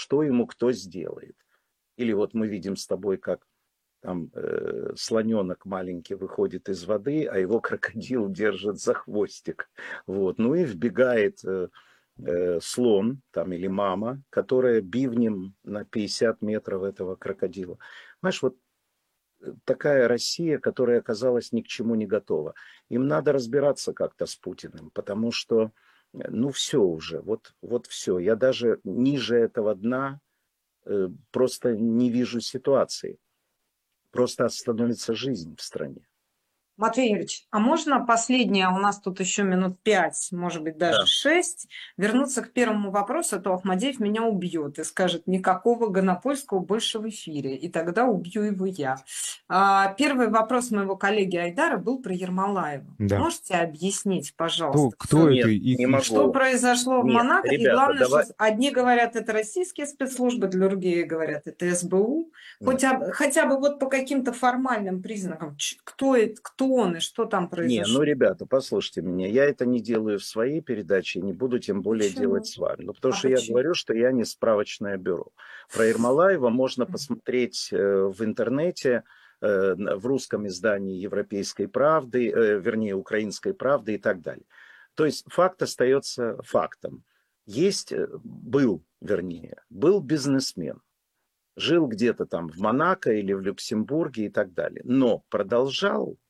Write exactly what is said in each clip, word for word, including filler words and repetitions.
что ему кто сделает. Или вот мы видим с тобой, как там э, слоненок маленький выходит из воды, а его крокодил держит за хвостик. Вот. Ну и вбегает э, э, слон там, или мама, которая бивнем на пятьдесят метров этого крокодила. Знаешь, вот такая Россия, которая оказалась ни к чему не готова. Им надо разбираться как-то с Путиным, потому что, ну, все уже, вот, вот все. Я даже ниже этого дна э, просто не вижу ситуации. Просто остановится жизнь в стране. Матвей Юрьевич, а можно последнее, у нас тут еще минут пять, может быть, даже Да. шесть, вернуться к первому вопросу, а то Ахмадеев меня убьет и скажет, никакого Гонопольского больше в эфире, и тогда убью его я. А, первый вопрос моего коллеги Айдара был про Ермолаева. Да. Можете объяснить, Кто, пожалуйста, кто это Нет, и, не и могу. что произошло в Нет, Монако? И ребята, главное, давай. что одни говорят, это российские спецслужбы, другие говорят, это СБУ. Хоть об- хотя бы вот по каким-то формальным признакам, ч- кто, это- кто он и что там Не, ну, произошло. ребята, послушайте меня. Я это не делаю в своей передаче, и не буду тем более Почему? делать с вами. Ну, потому А что я почему? говорю, что я не справочное бюро. Про Ермолаева можно посмотреть э, в интернете, э, на- в русском издании «Европейской правды», э, вернее, «Украинской правды» и так далее. То есть факт остается фактом. Есть, э, был, вернее, был бизнесмен. Жил где-то там в Монако или в Люксембурге и так далее. Но продолжал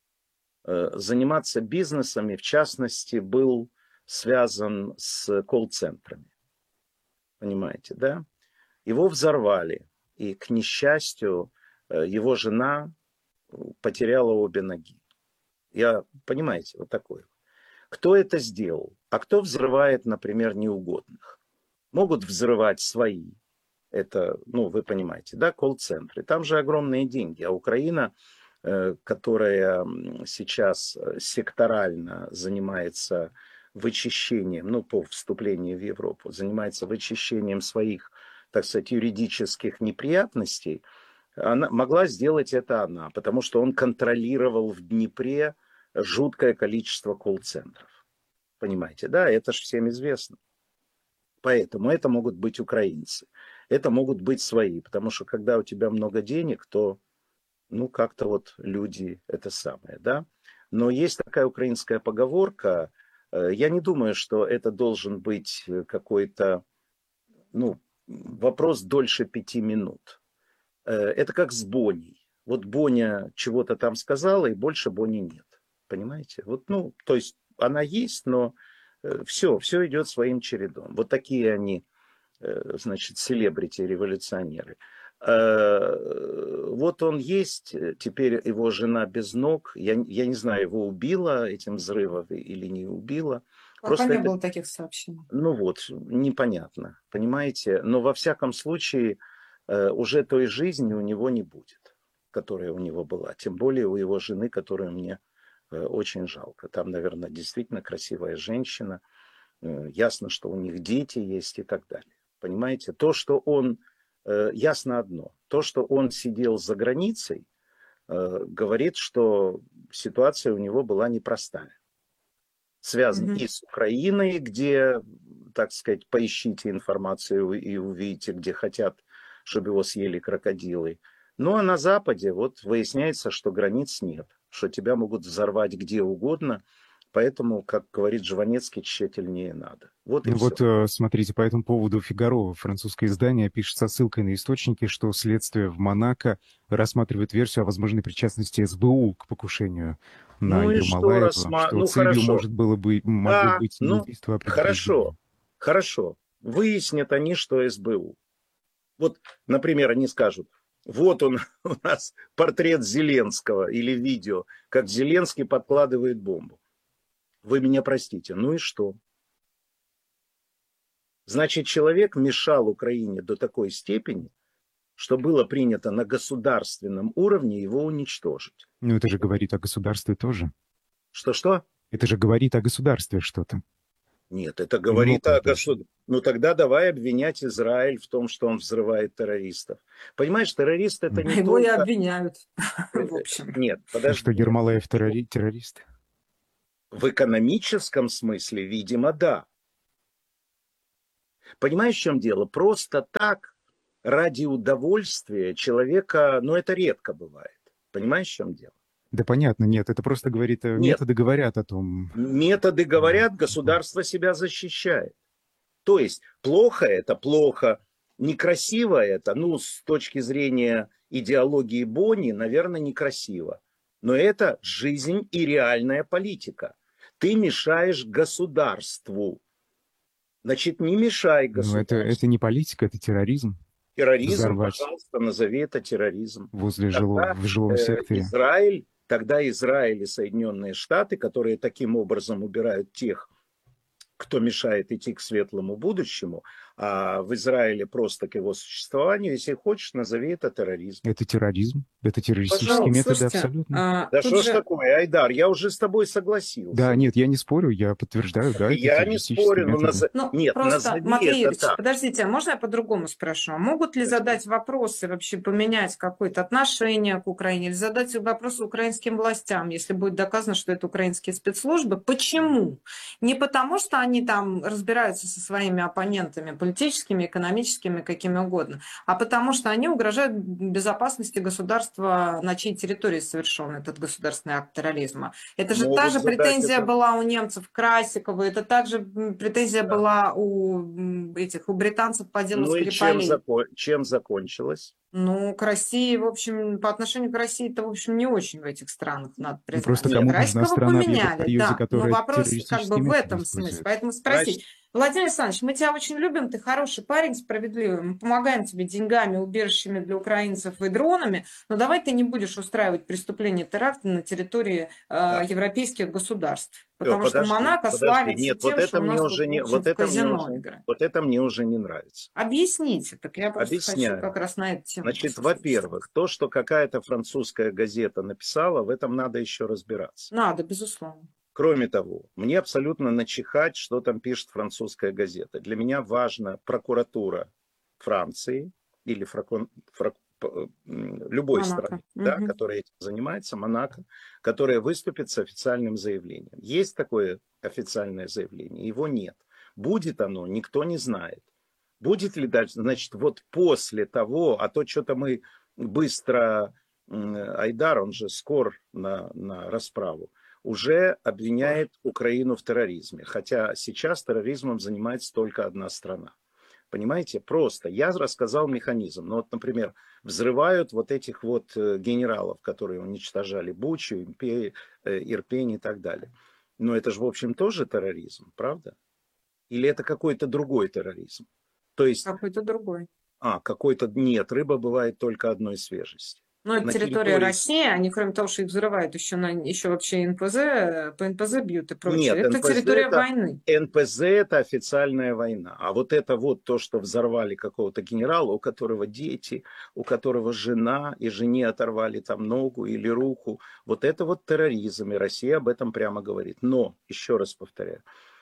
э, заниматься бизнесом и, в частности, был связан с колл-центрами. Понимаете, да? Его взорвали. И, к несчастью, э, его жена потеряла обе ноги. Я, понимаете, вот такое. Кто это сделал? А кто взрывает, например, неугодных? Могут взрывать свои. Это, ну, вы понимаете, да, колл-центры. Там же огромные деньги. А Украина, э, которая м, сейчас э, секторально занимается вычищением, ну, по вступлению в Европу, занимается вычищением своих, так сказать, юридических неприятностей, она, могла сделать это она, потому что он контролировал в Днепре жуткое количество колл-центров. Понимаете, да, это же всем известно. Поэтому это могут быть украинцы. Это могут быть свои, потому что когда у тебя много денег, то, ну, как-то вот люди это самое, да. Но есть такая украинская поговорка, э, я не думаю, что это должен быть какой-то, ну, вопрос дольше пяти минут. Э, Это как с Боней. Вот Боня чего-то там сказала, и больше Бони нет. Понимаете? Вот, ну, то есть она есть, но все, все идет своим чередом. Вот такие они, э, значит, селебрити-революционеры. Э, Вот он есть, э, теперь его жена без ног. Я, я не знаю, его убила этим взрывом или не убила. Пока Просто не это, было таких сообщений. ну вот, непонятно, понимаете? Но во всяком случае э, уже той жизни у него не будет, которая у него была. Тем более у его жены, которую мне э, очень жалко. Там, наверное, действительно красивая женщина. Э, Ясно, что у них дети есть и так далее. Понимаете? То, что он... э, Ясно одно. То, что он сидел за границей, э, говорит, что ситуация у него была непростая. Связан Мгм. и с Украиной, где, так сказать, поищите информацию и увидите, где хотят, чтобы его съели крокодилы. Ну а на Западе вот выясняется, что границ нет, что тебя могут взорвать где угодно, поэтому, как говорит Жванецкий, тщательнее надо. Вот и Ну все. вот, э, смотрите, по этому поводу «Фигаро», французское издание, пишет со ссылкой на источники, что следствие в Монако рассматривает версию о возможной причастности СБУ к покушению на Ну и что, Ермолаева, Расма... что Ну целью хорошо. может было бы, могло Да, быть не ну убийство, а хорошо, предупреждение. хорошо. Выяснят они, что СБУ. Вот, например, они скажут, вот он у нас портрет Зеленского или видео, как Зеленский подкладывает бомбу. Вы меня простите, ну и что? Значит, человек мешал Украине до такой степени, что было принято на государственном уровне его уничтожить. Ну это же говорит о государстве тоже. Что-что? Это же говорит о государстве что-то. Нет, это И говорит многое о даже. государстве. Ну тогда давай обвинять Израиль в том, что он взрывает террористов. Понимаешь, террорист это А не его и только... обвиняют, э, в общем. Нет, А что, подожди, нет. Ермолаев Его- террори- террорист? В экономическом смысле, видимо, да. Понимаешь, в чем дело? Просто так, ради удовольствия человека, ну, это редко бывает. Понимаешь, в чем дело? Да понятно, нет, это просто говорит, э, Нет, методы говорят о том. методы Да. говорят, государство себя защищает. То есть плохо это плохо, некрасиво это, ну, с точки зрения идеологии Бонни, наверное, некрасиво. Но это жизнь и реальная политика. Ты мешаешь государству. Значит, не мешай Но это, государству. это не политика, это терроризм. Терроризм, Взорвать пожалуйста, назови это терроризм. возле жилого, Тогда в жилом э, секторе. Израиль, тогда Израиль и Соединенные Штаты, которые таким образом убирают тех, кто мешает идти к светлому будущему, а в Израиле просто к его существованию, если хочешь, назови это терроризм. Это терроризм, это террористические Ну, Пожалуйста. методы слушайте, абсолютно. а, Да тут что ж же, такое, Айдар, я уже с тобой Да, согласился. нет, я не спорю, я подтверждаю, да, это Я не террористические спорю, но методы. наз... ну, нет, просто, назови Матвей это Юрьевич, так. подождите, а можно я по-другому спрошу? А могут ли Прости. задать вопросы, вообще поменять какое-то отношение к Украине, или задать вопросы украинским властям, если будет доказано, что это украинские спецслужбы? Почему? Не потому, что они там разбираются со своими оппонентами, политическими, экономическими, какими угодно, а потому что они угрожают безопасности государства, на чьей территории совершен этот государственный акт терроризма. Это же та Могут же задать претензия это. была у немцев Красикова, это также м, претензия Да. была у м, этих, у британцев по делу Ну и чем, Скрипалей. зако... чем закончилось? Ну, к России, в общем, по отношению к России, это, в общем, не очень в этих странах, надо Ну, просто признать. Нет, кому нужна Красикова страна в поменяли, Евросоюзе, да, но которая вопрос как бы террористические в методы этом смысле. использует? Поэтому значит, спросить, Владимир Александрович, мы тебя очень любим, ты хороший парень, справедливый, мы помогаем тебе деньгами, убежищами для украинцев и дронами, но давай ты не будешь устраивать преступления теракта на территории э, да. европейских государств. Всё, Потому что подожди, Монако подожди. славится Нет, вот тем, что это у мне нас тут, уже в не, общем, вот в это мне казино уже, играют. вот это мне уже не нравится. Объясните, так я просто хочу Объясняю. как раз на эту тему Значит, послушать. во-первых, то, что какая-то французская газета написала, в этом надо еще разбираться. Надо, безусловно. Кроме того, мне абсолютно начихать, что там пишет французская газета. Для меня важна прокуратура Франции или фракон, фрак, п- м, любой Монако. страны, да, Мгм. которая этим занимается, Монако, которая выступит с официальным заявлением. Есть такое официальное заявление? Его нет. Будет оно, никто не знает. Будет ли дальше? Значит, вот после того, а то что-то мы быстро, м, Айдар, он же скор на, на расправу, уже обвиняет Украину в терроризме. Хотя сейчас терроризмом занимается только одна страна. Понимаете? Просто. Я рассказал механизм. Ну вот, например, взрывают вот этих вот э, генералов, которые уничтожали Бучу, Импе- э, Ирпень и так далее. Но это же, в общем, тоже терроризм, правда? Или это какой-то другой терроризм? То есть, Какой-то другой. а, какой-то, нет, рыба бывает только одной свежести. Ну, это На территория территории, России, они, кроме того, что их взрывают, еще, на, еще вообще эн пэ зэ, по эн пэ зэ бьют и прочее. нет, Это НПЗ территория это, войны. эн пэ зэ это официальная война. А вот это вот то, что взорвали какого-то генерала, у которого дети, у которого жена, и жене оторвали там ногу или руку, вот это вот терроризм, и Россия об этом прямо говорит. Но, еще раз повторяю,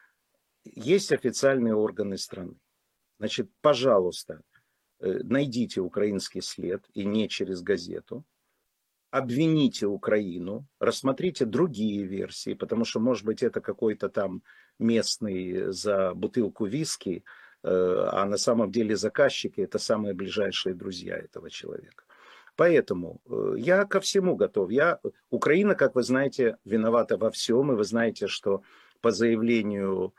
есть официальные органы страны. Значит, пожалуйста, э, найдите украинский след, и не через газету, обвините Украину, рассмотрите другие версии, потому что, может быть, это какой-то там местный за бутылку виски, э, а на самом деле заказчики – это самые ближайшие друзья этого человека. Поэтому э, я ко всему готов. Я, Украина, как вы знаете, виновата во всем, и вы знаете, что по заявлению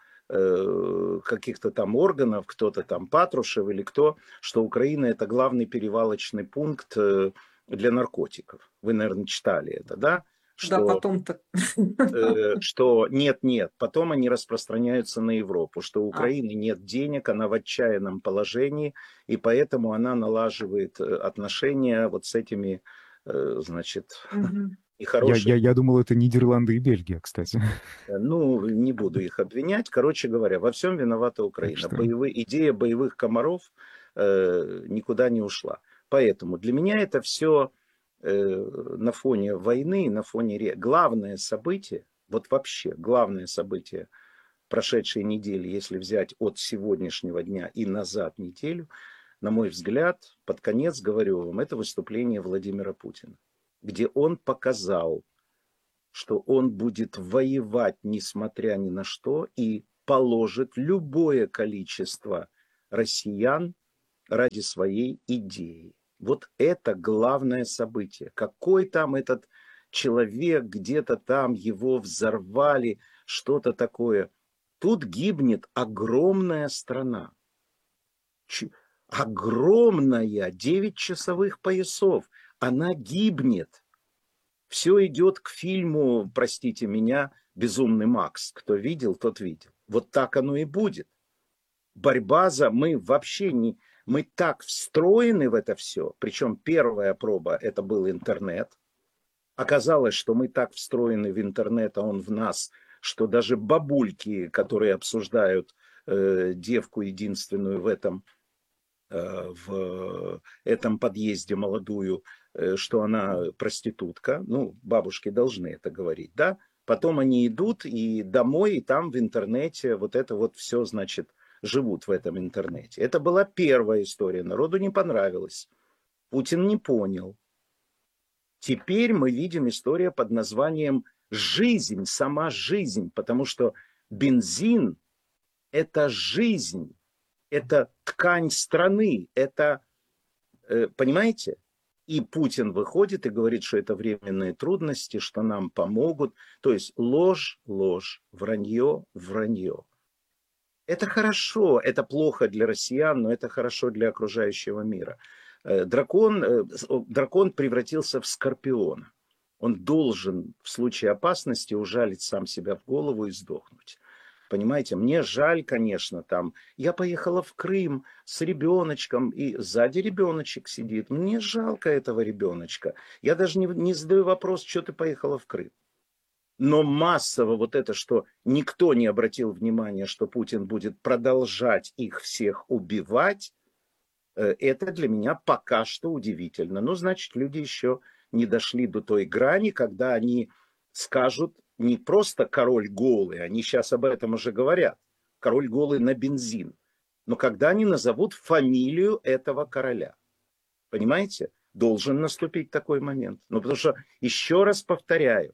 э, каких-то там органов, кто-то там Патрушев или кто, что Украина – это главный перевалочный пункт э, для наркотиков. Вы, наверное, читали это, да? Да, Что, потом-то. э, что нет-нет, потом они распространяются на Европу, что у А, Украины нет денег, она в отчаянном положении, и поэтому она налаживает э, отношения вот с этими, э, значит, мгм. Я, нехорошими. я, я думал, это Нидерланды и Бельгия, кстати. Ну, не буду их обвинять. Короче говоря, во всем виновата Так Украина. что Боевые, идея боевых комаров э, никуда не ушла. Поэтому для меня это все э, на фоне войны, на фоне... ре- Главное событие, вот вообще главное событие прошедшей недели, если взять от сегодняшнего дня и назад неделю, на мой взгляд, под конец, говорю вам, это выступление Владимира Путина, где он показал, что он будет воевать, несмотря ни на что, и положит любое количество россиян ради своей идеи. Вот это главное событие. Какой там этот человек, где-то там его взорвали, что-то такое. Тут гибнет огромная страна. Ч- огромная, девять часовых поясов. Она гибнет. Все идет к фильму, простите меня, «Безумный Макс». Кто видел, тот видел. Вот так оно и будет. Борьба за... Мы вообще не... Мы так встроены в это все. Причем первая проба – это был интернет. Оказалось, что мы так встроены в интернет, а он в нас, что даже бабульки, которые обсуждают э, девку единственную в этом, э, в этом подъезде молодую, э, что она проститутка, ну, бабушки должны это говорить, да? Потом они идут и домой, и там в интернете вот это вот все, значит, живут в этом интернете. Это была первая история. Народу не понравилось. Путин не понял. Теперь мы видим историю под названием «Жизнь», сама жизнь, потому что бензин – это жизнь, это ткань страны, это, понимаете? И Путин выходит и говорит, что это временные трудности, что нам помогут. То есть ложь, ложь, вранье, вранье. Это хорошо, это плохо для россиян, но это хорошо для окружающего мира. Дракон, дракон превратился в скорпиона. Он должен в случае опасности ужалить сам себя в голову и сдохнуть. Понимаете, мне жаль, конечно, там. Я поехала в Крым с ребеночком, и сзади ребеночек сидит. Мне жалко этого ребеночка. Я даже не, не задаю вопрос, что ты поехала в Крым. Но массово вот это, что никто не обратил внимания, что Путин будет продолжать их всех убивать, это для меня пока что удивительно. Ну, значит, люди еще не дошли до той грани, когда они скажут не просто король голый, они сейчас об этом уже говорят, король голый на бензин, но когда они назовут фамилию этого короля. Понимаете? Должен наступить такой момент. Ну, потому что, еще раз повторяю,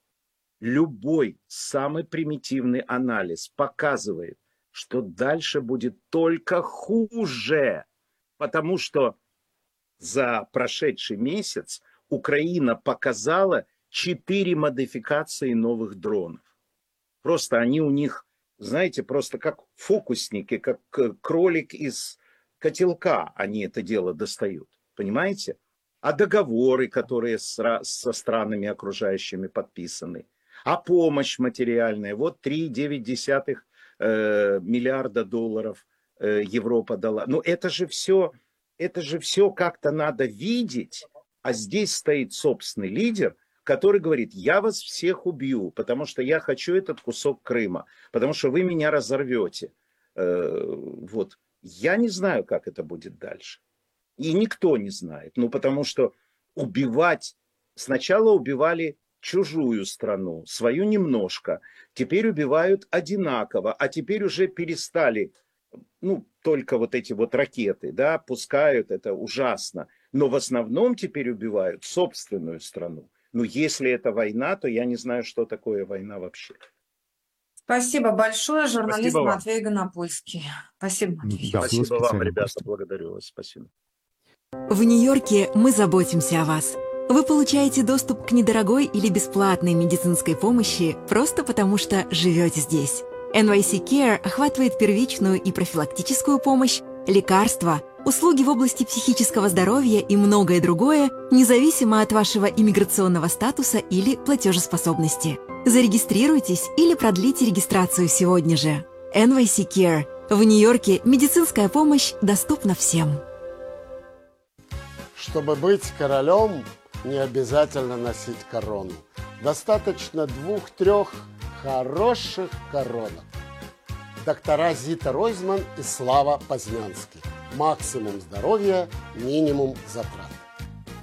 любой самый примитивный анализ показывает, что дальше будет только хуже, потому что за прошедший месяц Украина показала четыре модификации новых дронов. Просто они у них, знаете, просто как фокусники, как кролик из котелка они это дело достают. Понимаете? А договоры, которые со странами окружающими подписаны, а помощь материальная, вот три целых девять десятых миллиарда долларов Европа дала. Но это же все, это же все как-то надо видеть, а здесь стоит собственный лидер, который говорит: я вас всех убью, потому что я хочу этот кусок Крыма, потому что вы меня разорвете. Вот. Я не знаю, как это будет дальше. И никто не знает. Ну, потому что убивать... Сначала убивали чужую страну, свою немножко. Теперь убивают одинаково. А теперь уже перестали... Ну, только вот эти вот ракеты, да, пускают, это ужасно. Но в основном теперь убивают собственную страну. Ну, если это война, то я не знаю, что такое война вообще. Спасибо большое, журналист Спасибо вам. Матвей Гонопольский. Спасибо, Матвей. Да, Спасибо было вам, специально ребята, просто. благодарю вас, спасибо. В Нью-Йорке мы заботимся о вас. Вы получаете доступ к недорогой или бесплатной медицинской помощи просто потому, что живете здесь. эн вай си Care охватывает первичную и профилактическую помощь, лекарства, услуги в области психического здоровья и многое другое, независимо от вашего иммиграционного статуса или платежеспособности. Зарегистрируйтесь или продлите регистрацию сегодня же. эн вай си Care. В Нью-Йорке медицинская помощь доступна всем. Чтобы быть королем, не обязательно носить корону. Достаточно двух-трех хороших коронок. Доктора Зита Ройзман и Слава Познянский. Максимум здоровья, минимум затрат.